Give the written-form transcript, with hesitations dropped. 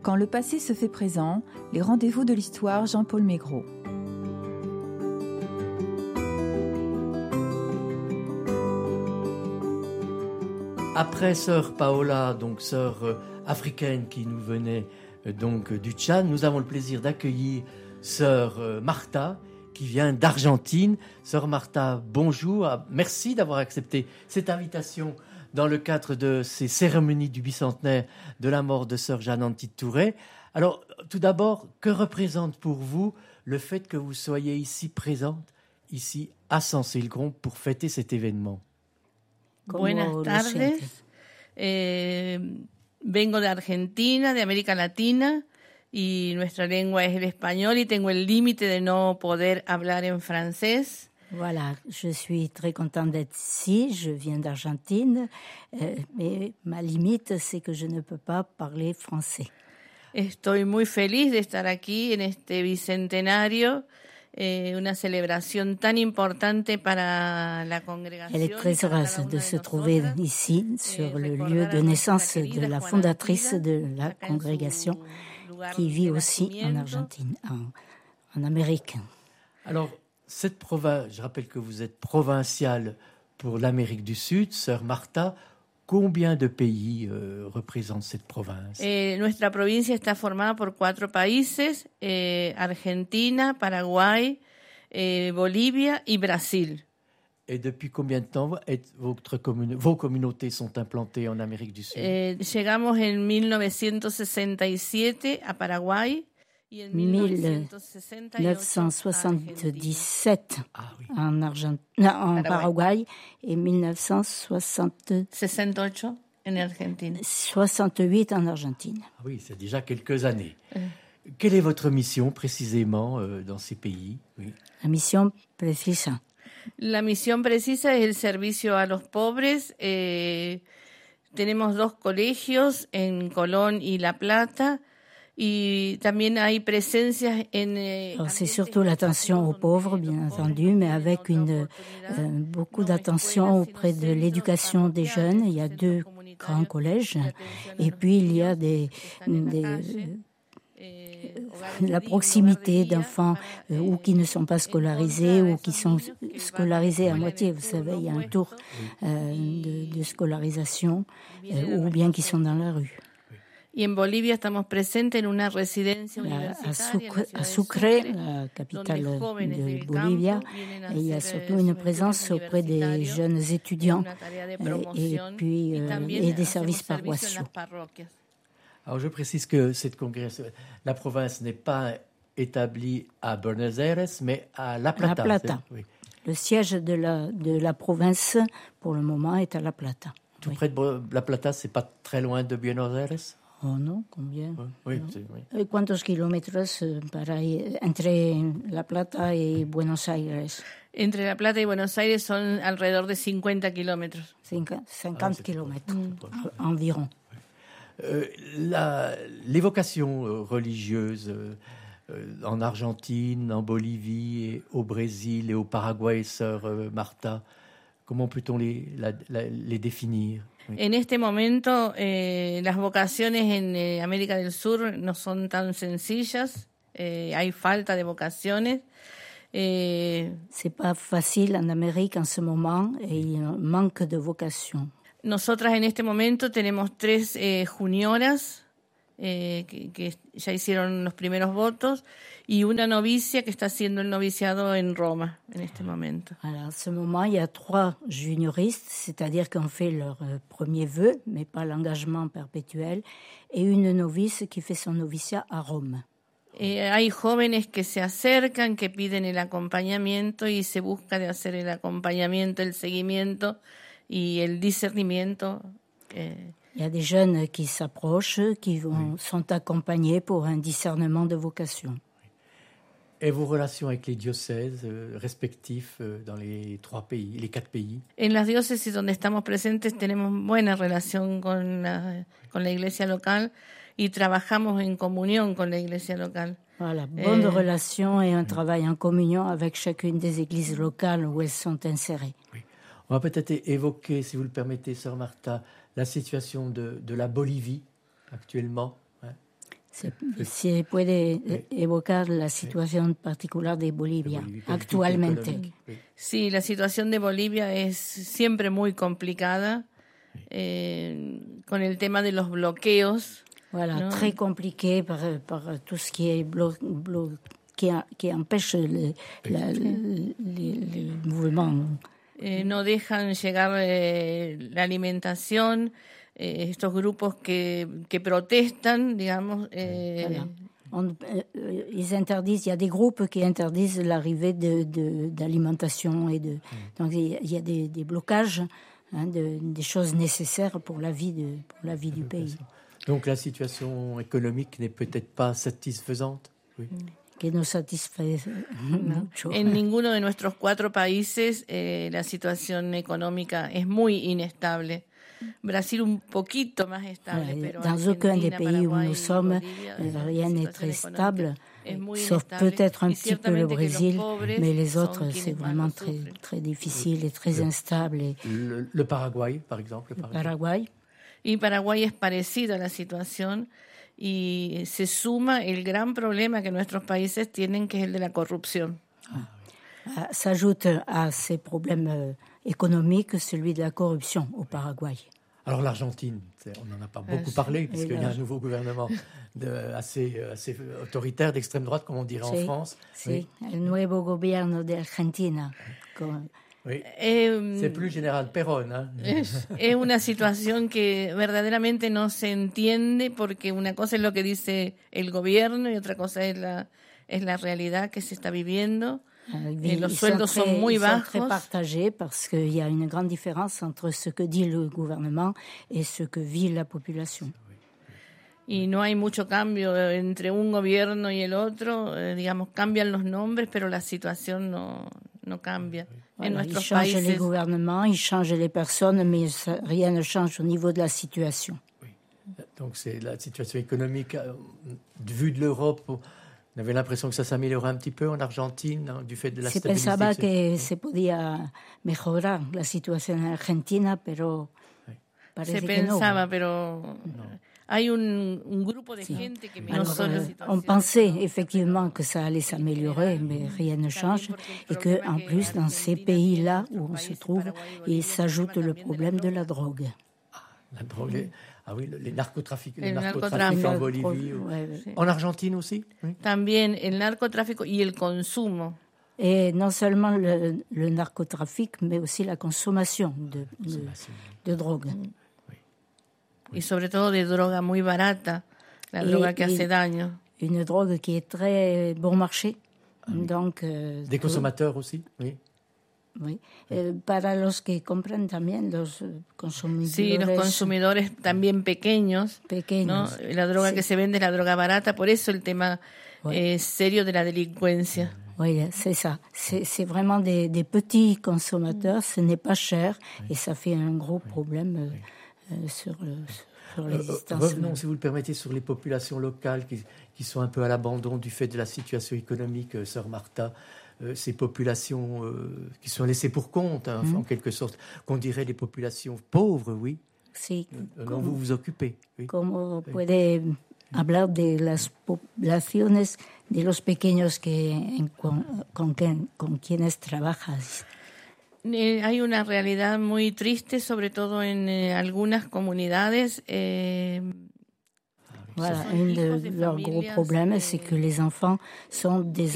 Quand le passé se fait présent, les rendez-vous de l'histoire Jean-Paul Maigret. Après sœur Paola, donc sœur africaine qui nous venait donc du Tchad, nous avons le plaisir d'accueillir sœur Martha qui vient d'Argentine. Sœur Martha, bonjour, merci d'avoir accepté cette invitation dans le cadre de ces cérémonies du bicentenaire de la mort de sœur Jeanne Antide Touré. Alors, tout d'abord, que représente pour vous le fait que vous soyez ici présente, ici à Sens-Ilgron, pour fêter cet événement? Buenas tardes. Vengo de Argentina, de América Latina, y nuestra lengua es el español y tengo el límite de no poder hablar en francés. Voilà, je suis très contente d'être ici, je viens d'Argentine, mais ma limite, c'est que je ne peux pas parler français. Estoy muy feliz de estar aquí en este bicentenario, una celebración tan importante para la congregación. Elle est très heureuse de se trouver ici, sur le lieu de naissance de la fondatrice de la congrégation, qui vit aussi en Argentine, en Amérique. Alors, cette province, je rappelle que vous êtes provinciale pour l'Amérique du Sud, sœur Martha. Combien de pays représente cette province? Nuestra provincia está formada por 4 países, Argentina, Paraguay, Bolivia y Brasil. Et depuis combien de temps vos communautés sont implantées en Amérique du Sud? Llegamos en 1967 a Paraguay. 1977 en Paraguay et 1968 en Argentine. 68 en Argentine. Ah oui, c'est déjà quelques années. Quelle est votre mission précisément dans ces pays? Oui. La mission precisa. La misión precisa es el servicio a los pobres. Tenemos 2 colegios en Colón y La Plata. Y también hay presencias en. Alors c'est surtout l'attention aux pauvres, bien entendu, mais avec beaucoup d'attention auprès de l'éducation des jeunes. Il y a 2 grands collèges, et puis il y a la proximité d'enfants ou qui ne sont pas scolarisés ou qui sont scolarisés à moitié. Vous savez, il y a un tour de scolarisation ou bien qui sont dans la rue. Y en Bolivia estamos presentes en una residencia universitaria. À Sucre, la capitale de Bolivia, il y a surtout une présence auprès des jeunes étudiants et des services paroissiaux. Alors je précise que cette congrégation, la province n'est pas établie à Buenos Aires, mais à La Plata. La Plata. Oui. Le siège de la province, pour le moment, est à La Plata. Tout près de La Plata, c'est pas très loin de Buenos Aires? Oh non, combien? Oui, no. Oui. ¿Cuántos kilómetros entre La Plata y Buenos Aires? Entre La Plata y Buenos Aires son alrededor de 50 kilómetros. 50 kilomètres environ. Les vocations religieuses en Argentine, en Bolivie, et au Brésil et au Paraguay, sœur Martha, comment peut-on les définir? Oui. En este momento, las vocaciones en América del Sur no son tan sencillas. Hay falta de vocaciones. C'est pas facile en Amérique en ce moment et il manque de vocations. Nosotras en este momento tenemos 3 junioras que ya hicieron los primeros votos y una novicia que está haciendo el noviciado en Roma en este momento. Alors, en ce moment, il y a 3 junioristes, c'est-à-dire qu'on fait leur premier vœu, mais pas l'engagement perpétuel, et une novice qui fait son noviciat à Rome. Hay jóvenes que se acercan, que piden el acompañamiento y se busca de hacer el acompañamiento, el seguimiento y el discernimiento. Il y a des jeunes qui s'approchent, sont accompagnés pour un discernement de vocation. Et vos relations avec les diocèses respectifs dans les 4 pays? En las diócesis donde estamos presentes tenemos buena relación con la iglesia local y trabajamos en comunión con la iglesia local. Voilà, bonne relation et un travail en communion avec chacune des églises locales où elles sont insérées. Oui. On va peut-être évoquer, si vous le permettez, sœur Martha, la situation de la Bolivie actuellement. Se puede evocar la situación particular de Bolivia actualmente. Sí, la situación de Bolivia es siempre muy complicada con el tema de los bloqueos. Voilà, ¿no? Très compliqué par tout ce qui est qui empêche les mouvements. No dejan llegar la alimentación, estos grupos que protestan, digamos. Voilà. Ils interdisent, il y a des groupes qui interdisent l'arrivée d'alimentation et donc il y a des blocages, des choses nécessaires pour la vie du pays. Donc la situation économique n'est peut-être pas satisfaisante. Oui. Que nos satisface mucho. En ninguno de nuestros 4 países la situación económica es muy inestable. Brasil un poquito más estable, pero dans aucun des pays où nous sommes, rien n'est très stable, sauf peut-être un petit peu le Brésil, mais les autres, c'est vraiment très, très difficile et très instable. Le Paraguay, par exemple. Paraguay. Y Paraguay es parecido a la situación y se suma el gran problema que nuestros países tienen, que es el de la corrupción. S'ajoute à ces problèmes économiques celui de la corruption au Paraguay. Alors l'Argentine, on n'en a pas beaucoup parlé, puisqu'il y a un nouveau gouvernement assez autoritaire, d'extrême droite, comme on dirait en France. Sí, el nuevo gobierno de Argentina. Oui. C'est plus général Perón. Es una situación que verdaderamente no se entiende, porque una cosa es lo que dice el gobierno y otra cosa es la realidad que se está viviendo. Los sueldos son muy bajos. Très partagés parce qu'il y a une grande différence entre ce que dit le gouvernement et ce que vit la population. Y no hay mucho cambio entre un gobierno y el otro, digamos, cambian los nombres, pero la situación no cambia. Voilà, en nuestros países. Ils changent les gouvernements, ils changent les personnes, mais rien ne change au niveau de la situation. Oui. Donc c'est la situation économique vue de l'Europe. On avait l'impression que ça s'améliorait un petit peu en Argentine, du fait de la stabilité. Se pensaba que se podía mejorar la situación en Argentina, pero parece se que pensaba, no. pero hay un grupo de gente que no solo on pensait effectivement que ça allait s'améliorer, mais rien ne change, et que en plus dans ces pays-là où on se trouve, il s'ajoute le problème de la drogue. La drogue. Ah oui, les narcotrafics en Bolivie. En Argentine aussi. Oui. También el narcotráfico y el consumo. Et non seulement le narcotrafic, mais aussi la consommation de drogue. Oui. Y sobre todo de droga muy barata, la droga que hace daño. Une drogue qui est très bon marché. Donc, des consommateurs aussi, oui. Oui. Para los que compran también, los consumidores. Sí, los consumidores también pequeños. ¿No? La droga que se vende es la droga barata, por eso el tema serio de la delincuencia. Oui, c'est ça. C'est vraiment des petits consommateurs, ce n'est pas cher et ça fait un gros problème sur l'existence. Revenons, si vous le permettez, sur les populations locales qui sont un peu à l'abandon du fait de la situation économique, Sœur Martha. Ces populations qui sont laissées pour compte, en quelque sorte, qu'on dirait les populations pauvres, oui, sí, dont vous vous occupez. Oui. Como puede hablar de las poblaciones de los pequeños con quienes trabajas? Hay una realidad muy triste, sobre todo en algunas comunidades. Voilà, un de leurs gros problèmes, c'est que les enfants sont des